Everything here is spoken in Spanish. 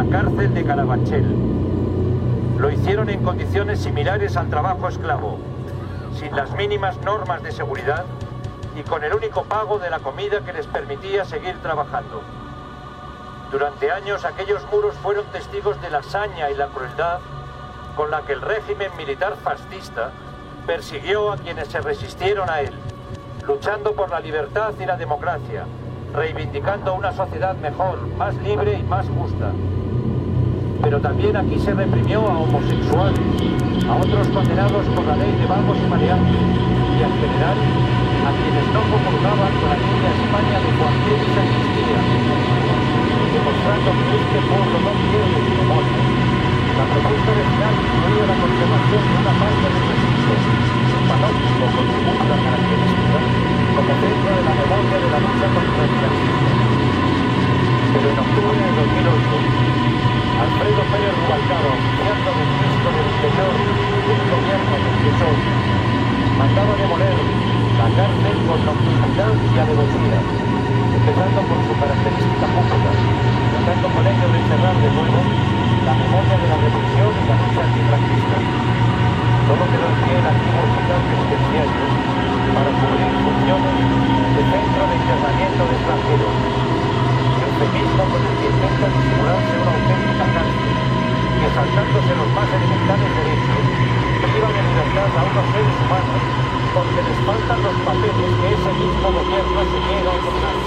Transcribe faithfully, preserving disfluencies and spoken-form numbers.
cárcel de Carabanchel. Lo hicieron en condiciones similares al trabajo esclavo, sin las mínimas normas de seguridad y con el único pago de la comida que les permitía seguir trabajando. Durante años aquellos muros fueron testigos de la saña y la crueldad con la que el régimen militar fascista persiguió a quienes se resistieron a él, luchando por la libertad y la democracia, reivindicando una sociedad mejor, más libre y más justa. Pero también aquí se reprimió a homosexuales, a otros condenados por la ley de vagos y maleantes, y en general a quienes no comulgaban con aquella España de cualquier sacristía, demostrando que este pueblo no pierde su memoria. La propuesta original incluía la conservación de una parte del recinto, un panóptico con su única característica, como centro de la memoria de la lucha contra el fascismo. Pero en octubre de dos mil ocho, Alfredo Pérez Rubalcaba, oficiando del ministro del Interior del gobierno del P S O E, mandaba demoler la cárcel con nocturnidad y alevosía, empezando por su característica pública, tratando con ello de encerrar de nuevo la memoria de la represión y la lucha antifranquista. Solo quedó en pie el antiguo hospital penitenciario para cubrir funciones de centro de internamiento de extranjeros. Eufemismo con el que intenta disimularse una auténtica cárcel, que saltándose los más elementales derechos, privan en libertad a unos seres humanos porque les faltan los papeles que ese mismo gobierno se niega a otorgar.